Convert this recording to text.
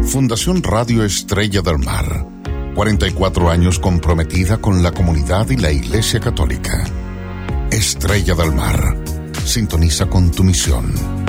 Fundación Radio Estrella del Mar. 44 años comprometida con la comunidad y la Iglesia Católica. Estrella del Mar. Sintoniza con tu misión.